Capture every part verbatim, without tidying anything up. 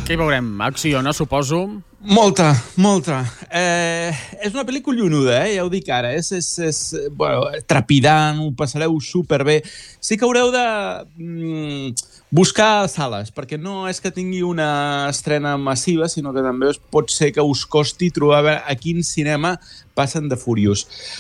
Què hi veurem? Acció, no? Suposo. Molta, molta. Eh, és una pel·lícula collonuda, eh? Ja ho dic ara. És, és, és bueno, trepidant, ho passareu superbé. Sí que haureu de mm, buscar sales, perquè no és que tingui una estrena massiva, sinó que també pot ser que us costi trobar a quin cinema passen de Furious.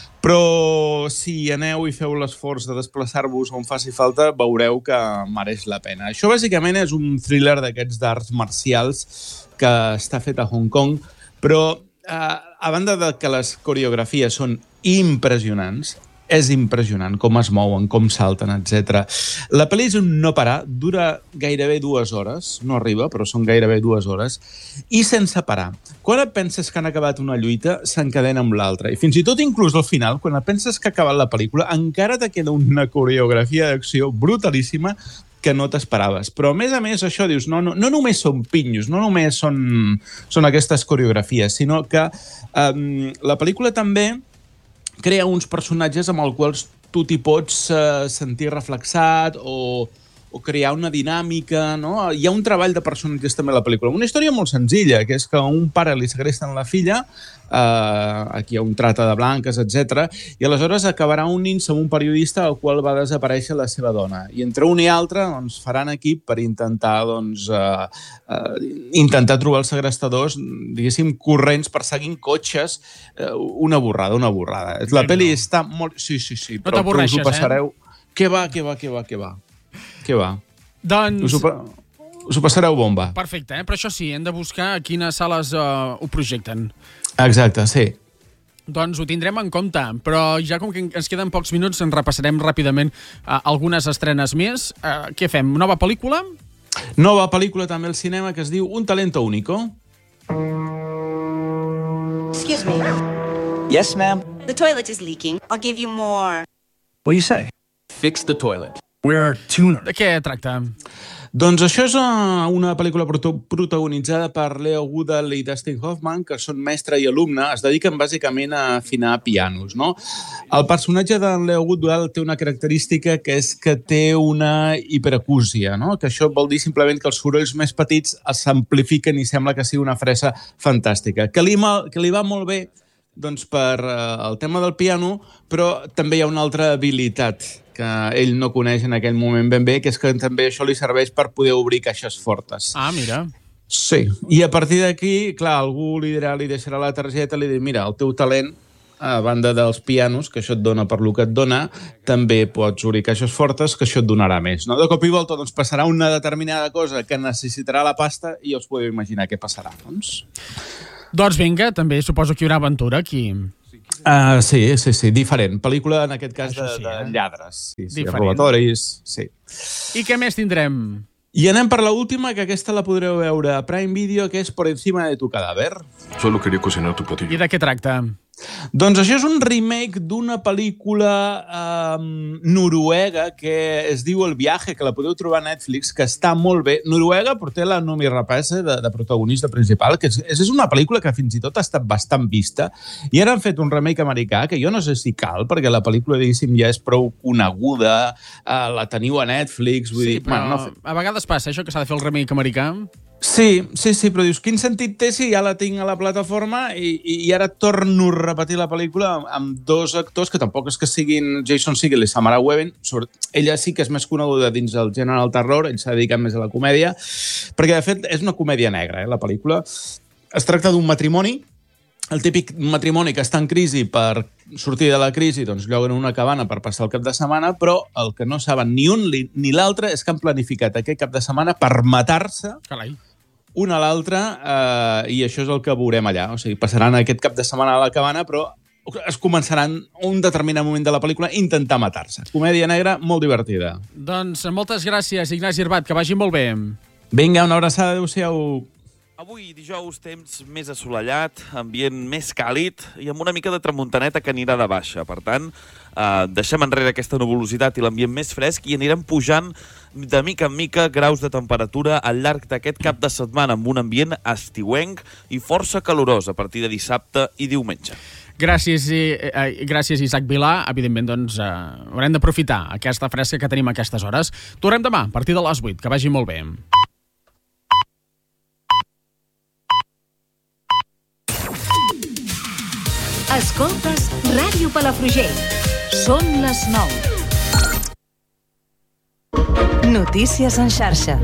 Però si aneu i feu l'esforç de desplaçar-vos on faci falta, veureu que mereix la pena. Això bàsicament és un thriller d'aquests d'arts marcials que està fet a Hong Kong, però eh, a banda de que les coreografies són impressionants, és impressionant com es mouen, com salten, etcètera. La pel·li és un no parar, dura gairebé dues hores, no arriba, però són gairebé dues hores, i sense parar. Quan et penses que han acabat una lluita, s'encadena amb l'altra. I fins i tot inclús al final, quan et penses que ha acabat la pel·lícula, encara te queda una coreografia d'acció brutalíssima que no t'esperaves. Però, a més a més, això dius, no, no, no només són pinyos, no només són, són aquestes coreografies, sinó que um, la pel·lícula també crea uns personatges amb els quals tu t'hi pots uh, sentir reflexat o, o crear una dinàmica, no? Hi ha un treball de personatges també a la pel·lícula. Una història molt senzilla, que és que un pare li segresten la filla, uh, aquí hi ha un trata de blanques, etcètera, i aleshores acabarà unint-se amb un periodista al qual va desaparèixer la seva dona. I entre un i altre doncs, faran equip per intentar doncs, uh, uh, intentar trobar els segrestadors, diguéssim, corrents, perseguint cotxes, uh, una borrada, una borrada. La pel·li està molt... Sí, sí, sí, no però, però us ho passareu... Eh? Què va, què va, què va, què va? Què va? Doncs... Us ho, pa... us ho passareu bomba. Perfecte, eh? Però això sí, hem de buscar a quines sales uh, ho projecten. Exacte, sí. Doncs ho tindrem en compte, però ja com que ens queden pocs minuts en repassarem ràpidament uh, algunes estrenes més. Uh, què fem? Nova pel·lícula? Nova pel·lícula també al cinema que es diu Un talento único. Excuse me. Yes, ma'am. The toilet is leaking. I'll give you more. What do you say? Fix the toilet. We're tuners. De què tracta? Doncs això és una pel·lícula protagonitzada per Leo Goodall i Dustin Hoffman, que són mestre i alumne, es dediquen bàsicament a afinar pianos, no? El personatge de Leo Goodall té una característica que és que té una hiperacúsia, no? Que això vol dir simplement que els sorolls més petits s'amplifiquen i sembla que sigui una fresa fantàstica. Que li, que li va molt bé doncs, per uh, el tema del piano, però també hi ha una altra habilitat que ell no coneix en aquell moment ben bé, que és que també això li serveix per poder obrir caixes fortes. Ah, mira. Sí, i a partir d'aquí, clar, algú li dirà, li deixarà la targeta, li dirà, mira, el teu talent, a banda dels pianos, que això et dona per lo que et dona, també pots obrir caixes fortes, que això et donarà més. No? De cop i volta doncs, passarà una determinada cosa que necessitarà la pasta i ja us podeu imaginar què passarà. Doncs, doncs vinga, també suposo que hi haurà aventura aquí. Uh, sí, sí, sí, diferent. Pel·lícula, en aquest cas, de, sí, de eh? lladres. Sí, sí, diferent. robatoris, sí. I què més tindrem? I anem per l'última, que aquesta la podreu veure a Prime Video, que és Por encima de tu cadáver. Solo quería cocinar tu platillo. I de què tracta? Doncs això és un remake d'una pel·lícula um, noruega que es diu El viaje, que la podeu trobar a Netflix, que està molt bé. Noruega porté la Noomi Rapace de, de protagonista principal, que és, és una pel·lícula que fins i tot ha estat bastant vista, i ara han fet un remake americà, que jo no sé si cal, perquè la pel·lícula, diguéssim, ja és prou coneguda, uh, la teniu a Netflix, vull sí, dir... però Bueno, no... a vegades passa això, que s'ha de fer el remake americà. Sí, sí, sí, però dius, quin sentit té si ja la tinc a la plataforma i, i ara torno a repetir la pel·lícula amb, amb dos actors que tampoc és que siguin Jason Segel i Samara Weaving. Sobre... Ella sí que és més coneguda dins del gènere del terror, ell s'ha dedicat més a la comèdia, perquè de fet és una comèdia negra, eh, la pel·lícula. Es tracta d'un matrimoni, el típic matrimoni que està en crisi per sortir de la crisi, doncs lloguen una cabana per passar el cap de setmana, però el que no saben ni un ni l'altre és que han planificat aquest cap de setmana per matar-se Carai. un a l'altre, eh, i això és el que veurem allà. O sigui, passaran aquest cap de setmana a la cabana, però es començaran un determinat moment de la pel·lícula a intentar matar-se. Comèdia negra molt divertida. Doncs moltes gràcies, Ignasi Herbat, que vagi molt bé. Vinga, una abraçada, adéu-siau. Avui, dijous, temps més assolellat, ambient més càlid i amb una mica de tramuntaneta que anirà de baixa. Per tant, eh, deixem enrere aquesta nuvolositat i l'ambient més fresc i anirem pujant de mica en mica graus de temperatura al llarg d'aquest cap de setmana amb un ambient estiuenc i força calorós a partir de dissabte i diumenge. Gràcies, eh, gràcies Isaac Vilà. Evidentment, doncs, eh, haurem d'aprofitar aquesta fresca que tenim a aquestes hores. Tornem demà, a partir de les vuit. Que vagi molt bé. Escoltes Ràdio Palafrugell. Són les nou. Notícies en xarxa.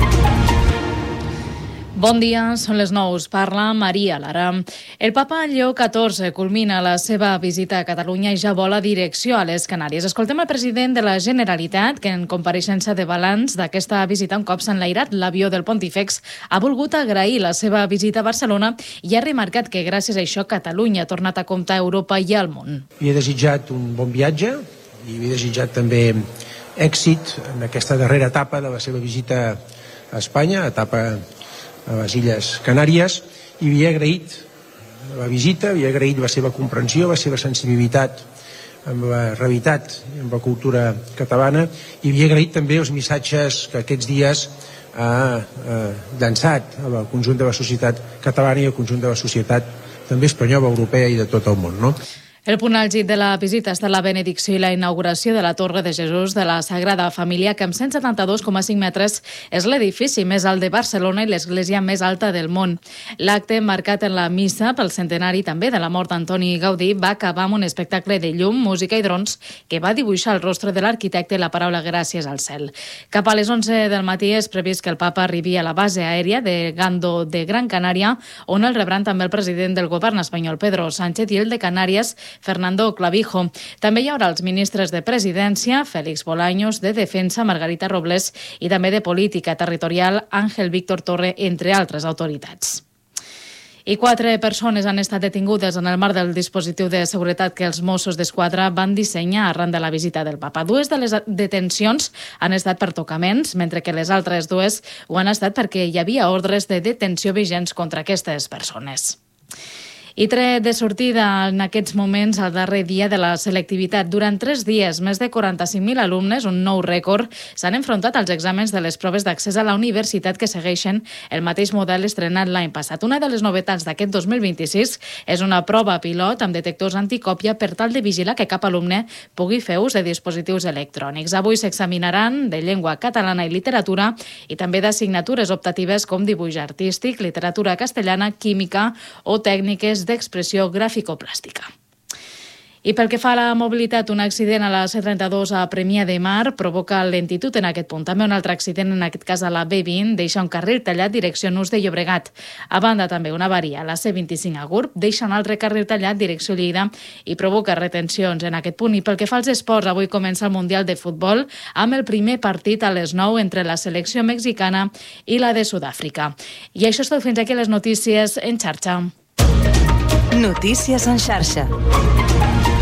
Bon dia, són les nou. Parla Maria Lara. El papa Lleó catorze culmina la seva visita a Catalunya i ja vola direcció a les Canàries. Escoltem el president de la Generalitat, que en compareixença de balanç d'aquesta visita, un cop s'ha enlairat l'avió del Pontífex, ha volgut agrair la seva visita a Barcelona i ha remarcat que gràcies a això Catalunya ha tornat a comptar a Europa i al món. Li he desitjat un bon viatge i li he desitjat també èxit en aquesta darrera etapa de la seva visita a Espanya, etapa a les Illes Canàries, i li he agraït la visita, li he agraït la seva comprensió, la seva sensibilitat amb la realitat i amb la cultura catalana, i li he agraït també els missatges que aquests dies ha llançat al conjunt de la societat catalana i al conjunt de la societat també espanyola, europea i de tot el món, no? El punt àlgid de la visita està la benedicció i la inauguració de la Torre de Jesús de la Sagrada Família, que amb cent setanta-dos coma cinc metres és l'edifici més alt de Barcelona i l'església més alta del món. L'acte, marcat en la missa pel centenari també de la mort d'Antoni Gaudí, va acabar amb un espectacle de llum, música i drons que va dibuixar el rostre de l'arquitecte i la paraula gràcies al cel. Cap a les onze del matí és previst que el papa arribi a la base aèria de Gando de Gran Canària, on el rebran també el president del govern espanyol, Pedro Sánchez, i el de Canàries, Fernando Clavijo. També hi haurà els ministres de Presidència, Félix Bolaños, de Defensa, Margarita Robles, i també de Política Territorial, Ángel Víctor Torre, entre altres autoritats. I quatre persones han estat detingudes en el marc del dispositiu de seguretat que els Mossos d'Esquadra van dissenyar arran de la visita del papa. Dues de les detencions han estat per tocaments, mentre que les altres dues ho han estat perquè hi havia ordres de detenció vigents contra aquestes persones. I tret de sortida en aquests moments al darrer dia de la selectivitat. Durant tres dies, més de quaranta-cinc mil alumnes, un nou rècord, s'han enfrontat als exàmens de les proves d'accés a la universitat que segueixen el mateix model estrenat l'any passat. Una de les novetats d'aquest dos mil vint-i-sis és una prova pilot amb detectors anticòpia per tal de vigilar que cap alumne pugui fer ús de dispositius electrònics. Avui s'examinaran de llengua catalana i literatura i també d'assignatures optatives com dibuix artístic, literatura castellana, química o tècniques d'expressió graficoplàstica. I pel que fa a la mobilitat, un accident a la C trenta-dos a Premià de Mar provoca lentitud en aquest punt. També un altre accident, en aquest cas a la B vint, deixa un carril tallat direcció Nus de Llobregat. A banda també una avaria a la C vint-i-cinc a Gurb, deixa un altre carril tallat direcció Lleida i provoca retencions en aquest punt. I pel que fa als esports, avui comença el Mundial de Futbol amb el primer partit a les nou entre la selecció mexicana i la de Sud-àfrica. I això és tot, fins aquí les notícies en xarxa. Notícies en xarxa.